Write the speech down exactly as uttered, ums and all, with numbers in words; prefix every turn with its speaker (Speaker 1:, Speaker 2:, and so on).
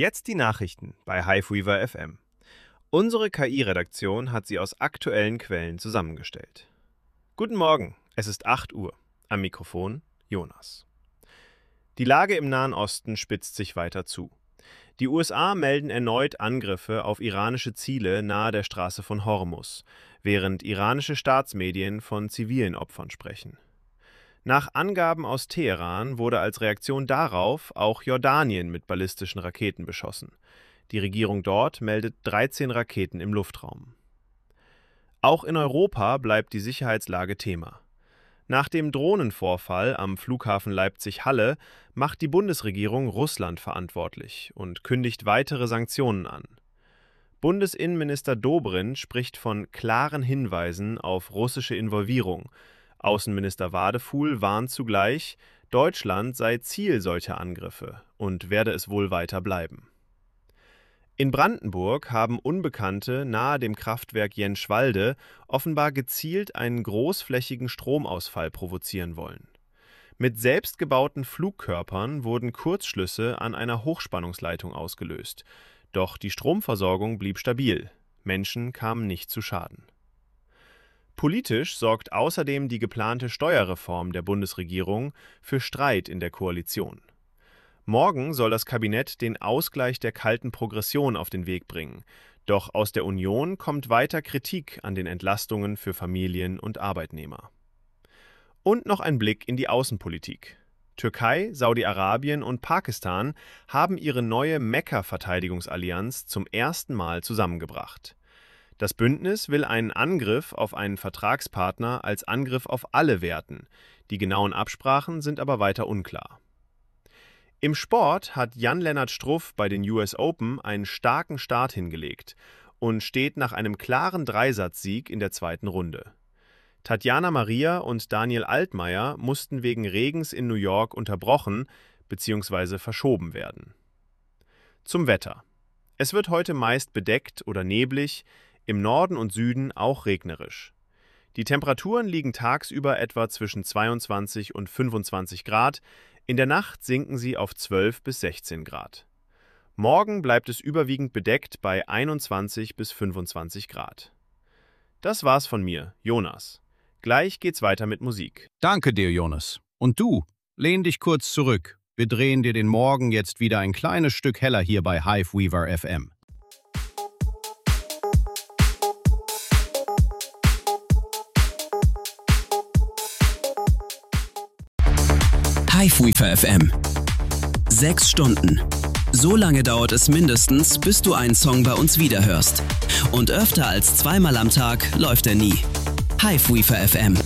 Speaker 1: Jetzt die Nachrichten bei Hiveweaver F M. Unsere K I-Redaktion hat sie aus aktuellen Quellen zusammengestellt. Guten Morgen, es ist acht Uhr. Am Mikrofon Jonas. Die Lage im Nahen Osten spitzt sich weiter zu. Die U S A melden erneut Angriffe auf iranische Ziele nahe der Straße von Hormuz, während iranische Staatsmedien von zivilen Opfern sprechen. Nach Angaben aus Teheran wurde als Reaktion darauf auch Jordanien mit ballistischen Raketen beschossen. Die Regierung dort meldet dreizehn Raketen im Luftraum. Auch in Europa bleibt die Sicherheitslage Thema. Nach dem Drohnenvorfall am Flughafen Leipzig-Halle macht die Bundesregierung Russland verantwortlich und kündigt weitere Sanktionen an. Bundesinnenminister Dobrindt spricht von klaren Hinweisen auf russische Involvierung. Außenminister Wadefuhl warnt zugleich, Deutschland sei Ziel solcher Angriffe und werde es wohl weiter bleiben. In Brandenburg haben Unbekannte nahe dem Kraftwerk Jenschwalde offenbar gezielt einen großflächigen Stromausfall provozieren wollen. Mit selbstgebauten Flugkörpern wurden Kurzschlüsse an einer Hochspannungsleitung ausgelöst. Doch die Stromversorgung blieb stabil. Menschen kamen nicht zu Schaden. Politisch sorgt außerdem die geplante Steuerreform der Bundesregierung für Streit in der Koalition. Morgen soll das Kabinett den Ausgleich der kalten Progression auf den Weg bringen. Doch aus der Union kommt weiter Kritik an den Entlastungen für Familien und Arbeitnehmer. Und noch ein Blick in die Außenpolitik. Türkei, Saudi-Arabien und Pakistan haben ihre neue Mekka-Verteidigungsallianz zum ersten Mal zusammengebracht. Das Bündnis will einen Angriff auf einen Vertragspartner als Angriff auf alle werten. Die genauen Absprachen sind aber weiter unklar. Im Sport hat Jan-Lennart Struff bei den U S Open einen starken Start hingelegt und steht nach einem klaren Dreisatzsieg in der zweiten Runde. Tatjana Maria und Daniel Altmaier mussten wegen Regens in New York unterbrochen bzw. verschoben werden. Zum Wetter. Es wird heute meist bedeckt oder neblig, im Norden und Süden auch regnerisch. Die Temperaturen liegen tagsüber etwa zwischen zweiundzwanzig und fünfundzwanzig Grad, in der Nacht sinken sie auf zwölf bis sechzehn Grad. Morgen bleibt es überwiegend bedeckt bei einundzwanzig bis fünfundzwanzig Grad. Das war's von mir, Jonas. Gleich geht's weiter mit Musik.
Speaker 2: Danke dir, Jonas. Und du, lehn dich kurz zurück. Wir drehen dir den Morgen jetzt wieder ein kleines Stück heller hier bei Hiveweaver F M.
Speaker 3: Hiveweaver F M. Sechs Stunden. So lange dauert es mindestens, bis du einen Song bei uns wiederhörst. Und öfter als zweimal am Tag läuft er nie. Hiveweaver F M.